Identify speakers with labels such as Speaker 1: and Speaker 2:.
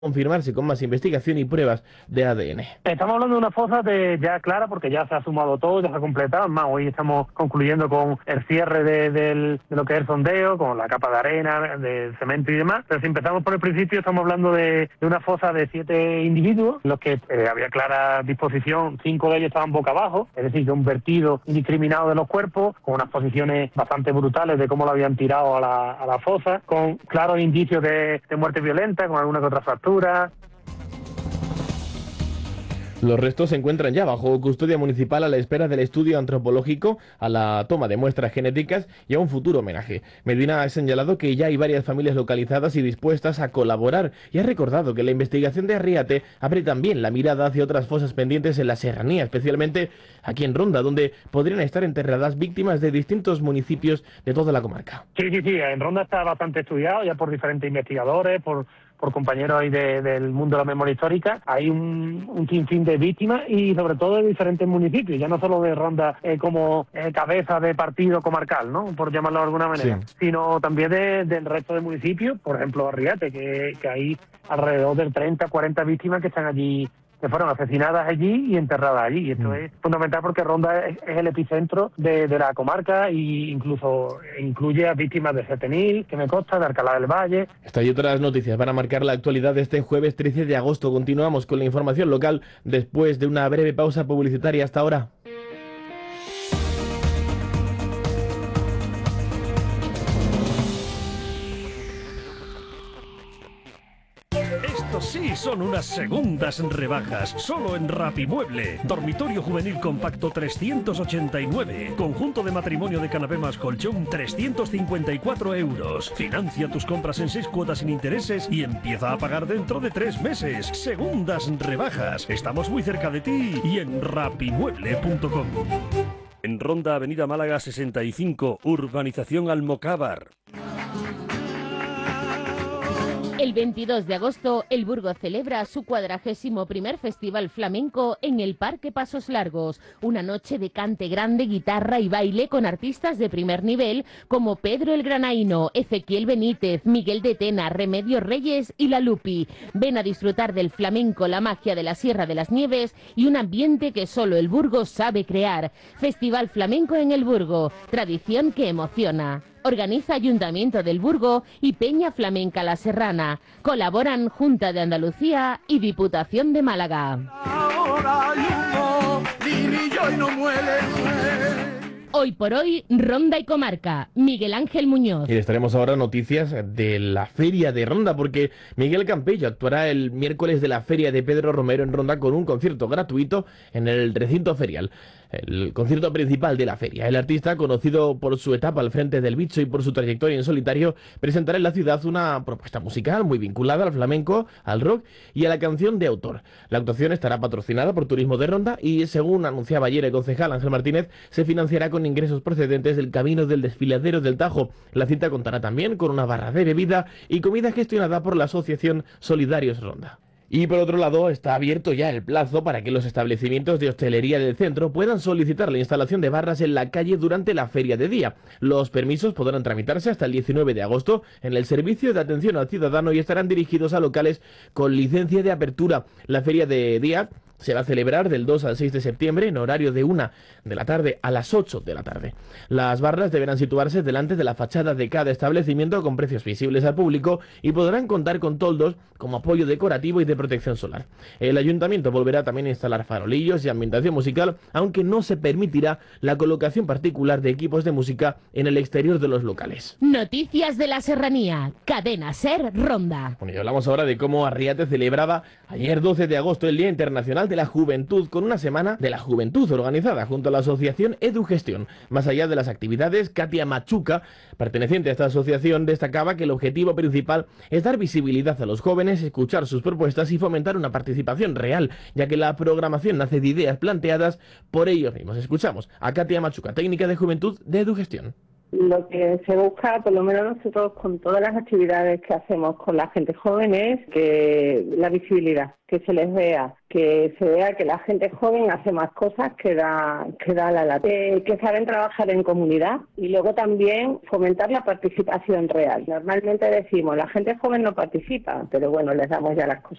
Speaker 1: confirmarse con más investigación y pruebas de ADN.
Speaker 2: Estamos hablando de una fosa ya clara porque ya se ha sumado todo, ya se ha completado. Más, hoy estamos concluyendo con el cierre de lo que es el sondeo, con la capa de arena, de cemento y demás. Pero si empezamos por el principio, estamos hablando de una fosa de 7 individuos, en los que había clara disposición, 5 de ellos estaban boca abajo, es decir, que un vertido indiscriminado de los cuerpos, con unas posiciones bastante brutales de cómo lo habían tirado a la fosa, con claros indicios de muerte violenta, con alguna que otra fractura.
Speaker 1: Los restos se encuentran ya bajo custodia municipal a la espera del estudio antropológico, a la toma de muestras genéticas y a un futuro homenaje. Medina ha señalado que ya hay varias familias localizadas y dispuestas a colaborar y ha recordado que la investigación de Arriate abre también la mirada hacia otras fosas pendientes en la serranía, especialmente aquí en Ronda, donde podrían estar enterradas víctimas de distintos municipios de toda la comarca.
Speaker 2: Sí, en Ronda está bastante estudiado ya por diferentes investigadores, por compañeros ahí del mundo de la memoria histórica. Hay un sinfín de víctimas y sobre todo de diferentes municipios, ya no solo de Ronda como cabeza de partido comarcal, ¿no?, por llamarlo de alguna manera, sí, sino también del resto de municipios, por ejemplo Arriate, que hay alrededor de 30, 40 víctimas que están allí, que fueron asesinadas allí y enterradas allí. Y esto es fundamental porque Ronda es el epicentro de la comarca e incluso incluye a víctimas de Setenil, que me consta, de Alcalá del Valle.
Speaker 1: Estas y otras noticias van a marcar la actualidad de este jueves 13 de agosto. Continuamos con la información local después de una breve pausa publicitaria. Hasta ahora.
Speaker 3: Sí, son unas segundas rebajas, solo en Rapimueble. Dormitorio juvenil compacto 389. Conjunto de matrimonio de canapé más colchón 354 euros. Financia tus compras en 6 cuotas sin intereses y empieza a pagar dentro de 3 meses. Segundas rebajas. Estamos muy cerca de ti y en rapimueble.com. En Ronda, Avenida Málaga 65, Urbanización Almocávar.
Speaker 4: El 22 de agosto, el Burgo celebra su 41º Festival Flamenco en el Parque Pasos Largos. Una noche de cante grande, guitarra y baile con artistas de primer nivel como Pedro el Granaíno, Ezequiel Benítez, Miguel de Tena, Remedios Reyes y La Lupi. Ven a disfrutar del flamenco, la magia de la Sierra de las Nieves y un ambiente que solo el Burgo sabe crear. Festival Flamenco en el Burgo, tradición que emociona. Organiza Ayuntamiento del Burgo y Peña Flamenca La Serrana. Colaboran Junta de Andalucía y Diputación de Málaga. Hoy por hoy, Ronda y Comarca. Miguel Ángel Muñoz.
Speaker 1: Y les traemos ahora noticias de la Feria de Ronda, porque Miguel Campello actuará el miércoles de la Feria de Pedro Romero en Ronda con un concierto gratuito en el recinto ferial. El concierto principal de la feria. El artista, conocido por su etapa al frente del Bicho y por su trayectoria en solitario, presentará en la ciudad una propuesta musical muy vinculada al flamenco, al rock y a la canción de autor. La actuación estará patrocinada por Turismo de Ronda y, según anunciaba ayer el concejal Ángel Martínez, se financiará con ingresos procedentes del Camino del Desfiladero del Tajo. La cita contará también con una barra de bebida y comida gestionada por la Asociación Solidarios Ronda. Y por otro lado, está abierto ya el plazo para que los establecimientos de hostelería del centro puedan solicitar la instalación de barras en la calle durante la feria de día. Los permisos podrán tramitarse hasta el 19 de agosto en el Servicio de Atención al Ciudadano y estarán dirigidos a locales con licencia de apertura. La feria de día se va a celebrar del 2 al 6 de septiembre en horario de 1 de la tarde a las 8 de la tarde. Las barras deberán situarse delante de la fachada de cada establecimiento con precios visibles al público y podrán contar con toldos como apoyo decorativo y de protección solar. El ayuntamiento volverá también a instalar farolillos y ambientación musical, aunque no se permitirá la colocación particular de equipos de música en el exterior de los locales.
Speaker 4: Noticias de la Serranía. Cadena SER Ronda.
Speaker 1: Bueno, y hablamos ahora de cómo Arriate celebraba ayer 12 de agosto el Día Internacional de la Juventud, con una semana de la juventud organizada junto a la asociación Edugestión. Más allá de las actividades, Katia Machuca, perteneciente a esta asociación, destacaba que el objetivo principal es dar visibilidad a los jóvenes, escuchar sus propuestas y fomentar una participación real, ya que la programación nace de ideas planteadas por ellos mismos. Escuchamos a Katia Machuca, técnica de juventud de Edugestión.
Speaker 5: Lo que se busca, por lo menos nosotros con todas las actividades que hacemos con la gente joven, es que la visibilidad, que se les vea, que se vea que la gente joven hace más cosas que da la lata, que saben trabajar en comunidad y luego también fomentar la participación real. Normalmente decimos, la gente joven no participa, pero bueno, les damos ya las cosas